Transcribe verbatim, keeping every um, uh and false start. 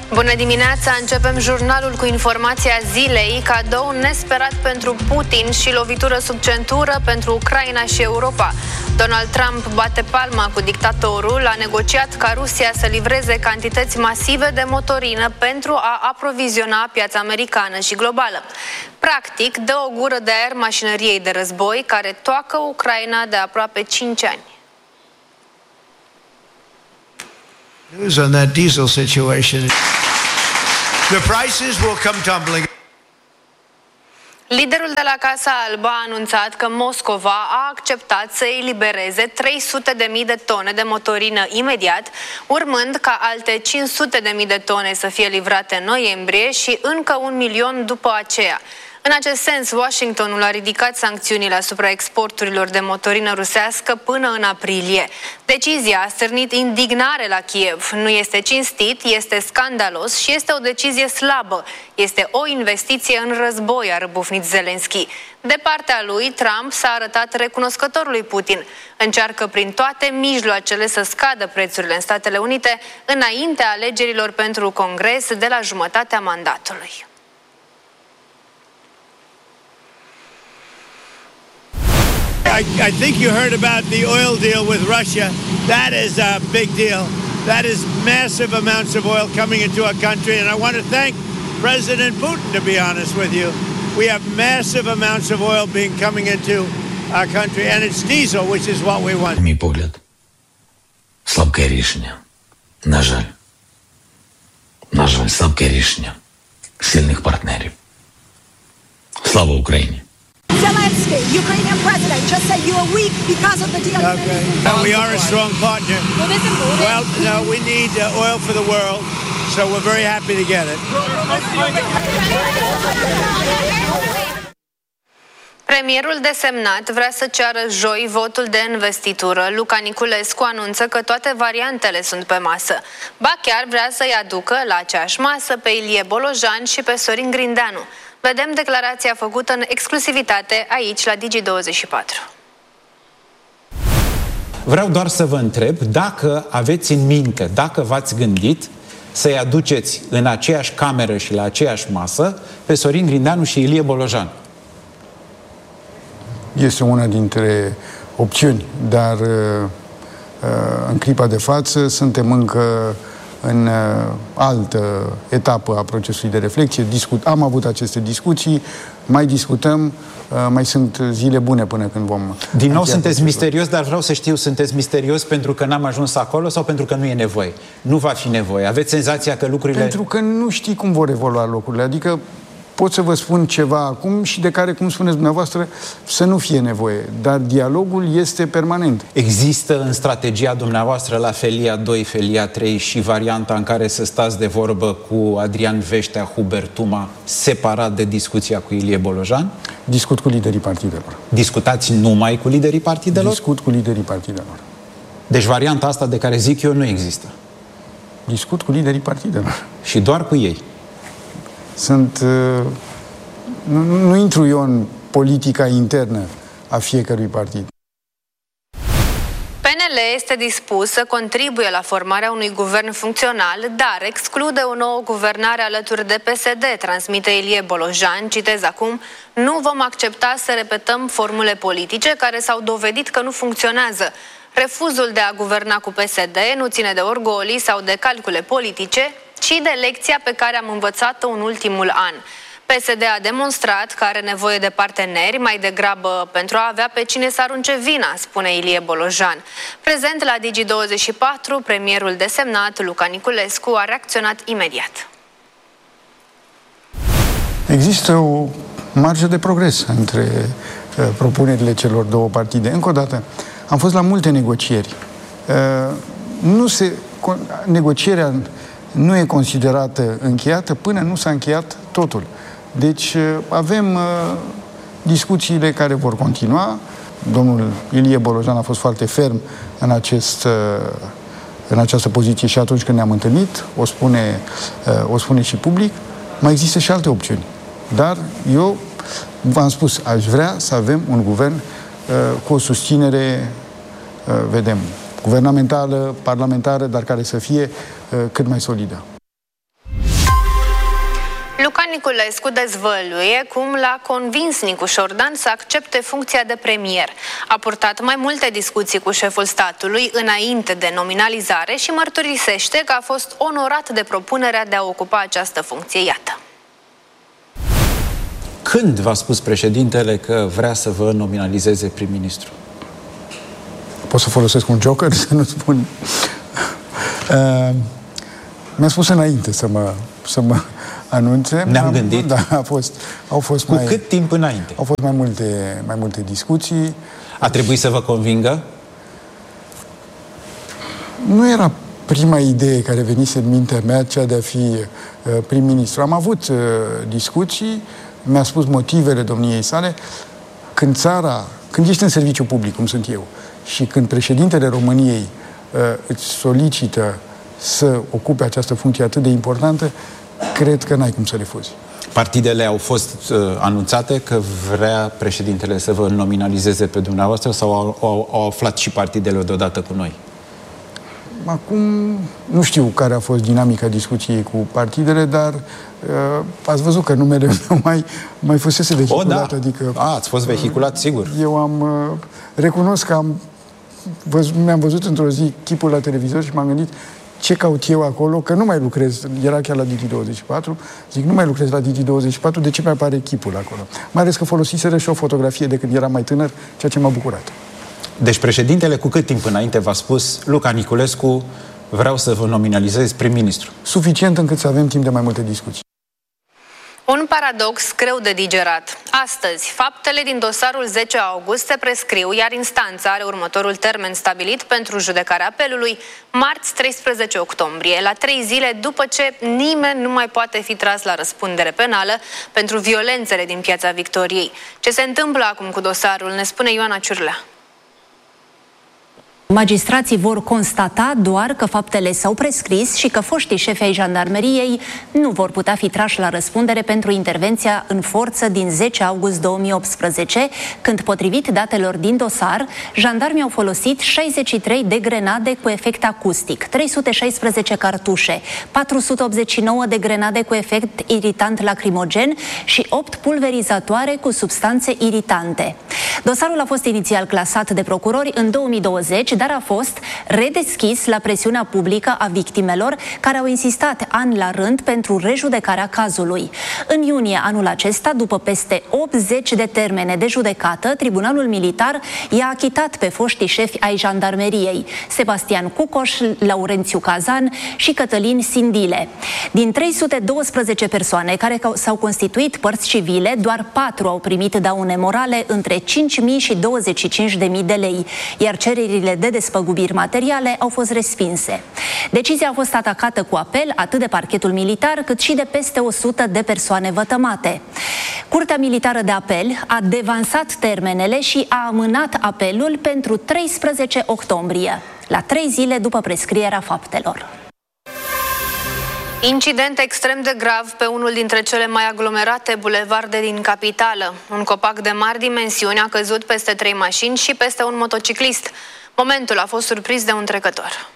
Bună dimineața! Începem jurnalul cu informația zilei. Cadou nesperat pentru Putin și lovitură sub centură pentru Ucraina și Europa. Donald Trump bate palma cu dictatorul, a negociat ca Rusia să livreze cantități masive de motorină pentru a aproviziona piața americană și globală. Practic, dă o gură de aer mașinăriei de război care toacă Ucraina de aproape cinci ani. News on that diesel situation. The prices will come tumbling. Liderul de la Casa Albă a anunțat că Moscova a acceptat să elibereze trei sute de mii de tone de motorină imediat, urmând ca alte cinci sute de mii de tone să fie livrate în noiembrie și încă un milion după aceea. În acest sens, Washingtonul a ridicat sancțiunile asupra exporturilor de motorină rusească până în aprilie. Decizia a stârnit indignare la Kiev. Nu este cinstit, este scandalos și este o decizie slabă. Este o investiție în război, a răbufnit Zelensky. De partea lui, Trump s-a arătat recunoscător lui Putin. Încearcă prin toate mijloacele să scadă prețurile în Statele Unite înaintea alegerilor pentru Congres de la jumătatea mandatului. I, I think you heard about the oil deal with Russia. That is a big deal. That is massive amounts of oil coming into our country. And I want to thank President Putin, to be honest with you. We have massive amounts of oil being coming into our country. And it's diesel, which is what we want. Мій погляд, слабке рішення. На жаль. На жаль, слабке рішення сильних партнерів. Слава Україні! Zelensky, Ukrainian president, just said you are weak because of the deal. Okay. And we are a strong partner. Well, no, we need uh, oil for the world, so we're very happy to get it. Premierul desemnat vrea să ceară joi votul de investitură. Luca Niculescu anunță că toate variantele sunt pe masă. Ba chiar vrea să-i aducă la aceeași masă pe Ilie Bolojan și pe Sorin Grindeanu. Vedem declarația făcută în exclusivitate aici la Digi douăzeci și patru. Vreau doar să vă întreb dacă aveți în minte, dacă v-ați gândit să-i aduceți în aceeași cameră și la aceeași masă pe Sorin Grindeanu și Ilie Bolojan. Este una dintre opțiuni, dar în clipa de față suntem încă în altă etapă a procesului de reflexie. Discut, am avut aceste discuții, mai discutăm, mai sunt zile bune până când vom... Din nou sunteți misterios, dar vreau să știu, sunteți misterios pentru că n-am ajuns acolo sau pentru că nu e nevoie? Nu va fi nevoie. Aveți senzația că lucrurile... Pentru că nu știi cum vor evolua lucrurile. Adică pot să vă spun ceva acum și de care, cum spuneți dumneavoastră, să nu fie nevoie. Dar dialogul este permanent. Există în strategia dumneavoastră la Felia doi, Felia trei și varianta în care să stați de vorbă cu Adrian Veștea, Hubert Tuma, separat de discuția cu Ilie Bolojan? Discut cu liderii partidelor. Discutați numai cu liderii partidelor? Discut cu liderii partidelor. Deci varianta asta de care zic eu nu există? Discut cu liderii partidelor. Și doar cu ei? Sunt... Nu, nu intru eu în politica internă a fiecărui partid. P N L este dispus să contribuie la formarea unui guvern funcțional, dar exclude o nouă guvernare alături de P S D, transmite Ilie Bolojan, citez acum: nu vom accepta să repetăm formule politice care s-au dovedit că nu funcționează. Refuzul de a guverna cu P S D nu ține de orgolii sau de calcule politice, ci de lecția pe care am învățat-o în ultimul an. P S D a demonstrat că are nevoie de parteneri mai degrabă pentru a avea pe cine să arunce vina, spune Ilie Bolojan. Prezent la Digi douăzeci și patru, premierul desemnat Luca Niculescu a reacționat imediat. Există o marjă de progres între uh, propunerile celor două partide. Încă o dată, am fost la multe negocieri. Uh, nu se, negocierea nu e considerată încheiată până nu s-a încheiat totul. Deci avem uh, discuțiile care vor continua. Domnul Ilie Bolojan a fost foarte ferm în, acest, uh, în această poziție și atunci când ne-am întâlnit, o spune, uh, o spune și public. Mai există și alte opțiuni. Dar eu v-am spus, aș vrea să avem un guvern uh, cu o susținere, uh, vedem, guvernamentală, parlamentară, dar care să fie uh, cât mai solidă. Luca Niculescu dezvăluie cum l-a convins Nicu Șordan să accepte funcția de premier. A purtat mai multe discuții cu șeful statului înainte de nominalizare și mărturisește că a fost onorat de propunerea de a ocupa această funcție. Iată. Când v-a spus președintele că vrea să vă nominalizeze prim-ministru? Pot să folosesc un joker să nu spun? Uh, mi-a spus înainte să mă, să mă anunțe. Ne-am gândit? Da, a fost, au fost Cu mai, cât timp înainte? Au fost mai multe, mai multe discuții. A trebuit să vă convingă? Nu era prima idee care venise în mintea mea, cea de a fi uh, prim-ministru. Am avut uh, discuții, mi-a spus motivele domniei sale. Când țara, când ești în serviciu public, cum sunt eu, și când președintele României uh, îți solicită să ocupe această funcție atât de importantă, cred că n-ai cum să refuzi. Partidele au fost uh, anunțate că vrea președintele să vă nominalizeze pe dumneavoastră sau au, au, au aflat și partidele deodată cu noi? Acum nu știu care a fost dinamica discuției cu partidele, dar uh, ați văzut că numele meu mai, mai fusese vehiculat. O, da. Adică, A, ați fost vehiculat, sigur. Eu am uh, recunosc că am văzut, mi-am văzut într-o zi chipul la televizor și m-am gândit ce caut eu acolo, că nu mai lucrez, era chiar la Digi douăzeci și patru, zic, nu mai lucrez la Digi douăzeci și patru, de ce mi apare chipul acolo? Mai ales că folosiseră și o fotografie de când eram mai tânăr, ceea ce m-a bucurat. Deci președintele cu cât timp înainte v-a spus: Luca Niculescu, vreau să vă nominalizez prim-ministru? Suficient încât să avem timp de mai multe discuții. Un paradox greu de digerat. Astăzi, faptele din dosarul zece august se prescriu, iar instanța are următorul termen stabilit pentru judecarea apelului, marți treisprezece octombrie, la trei zile după ce nimeni nu mai poate fi tras la răspundere penală pentru violențele din Piața Victoriei. Ce se întâmplă acum cu dosarul, ne spune Ioana Ciurlea. Magistrații vor constata doar că faptele s-au prescris și că foștii șefi ai jandarmeriei nu vor putea fi trași la răspundere pentru intervenția în forță din zece august două mii optsprezece, când, potrivit datelor din dosar, jandarmii au folosit șaizeci și trei de grenade cu efect acustic, trei sute șaisprezece cartușe, patru sute optzeci și nouă de grenade cu efect iritant lacrimogen și opt pulverizatoare cu substanțe iritante. Dosarul a fost inițial clasat de procurori în două mii douăzeci, dar a fost redeschis la presiunea publică a victimelor, care au insistat ani la rând pentru rejudecarea cazului. În iunie anul acesta, după peste optzeci de termene de judecată, Tribunalul Militar i-a achitat pe foștii șefi ai jandarmeriei, Sebastian Cucoș, Laurențiu Cazan și Cătălin Sindile. Din trei sute douăsprezece persoane care s-au constituit părți civile, doar patru au primit daune morale între cinci mii și douăzeci și cinci de mii de lei, iar cererile de despăgubiri materiale au fost respinse. Decizia a fost atacată cu apel atât de parchetul militar cât și de peste o sută de persoane vătămate. Curtea Militară de Apel a devansat termenele și a amânat apelul pentru treisprezece octombrie, la trei zile după prescrierea faptelor. Incident extrem de grav pe unul dintre cele mai aglomerate bulevarde din capitală. Un copac de mari dimensiuni a căzut peste trei mașini și peste un motociclist. Momentul a fost surprins de un trecător.